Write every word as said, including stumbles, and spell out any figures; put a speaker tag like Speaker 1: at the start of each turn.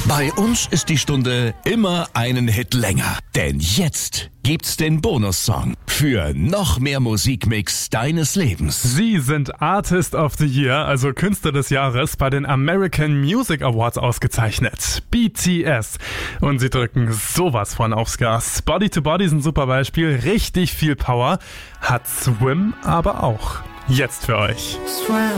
Speaker 1: Bei uns ist die Stunde immer einen Hit länger. Denn jetzt gibt's den Bonussong für noch mehr Musikmix deines Lebens.
Speaker 2: Sie sind Artist of the Year, also Künstler des Jahres, bei den American Music Awards ausgezeichnet. B T S. Und sie drücken sowas von aufs Gas. Body to Body ist ein super Beispiel. Richtig viel Power. Hat Swim aber auch. Jetzt für euch.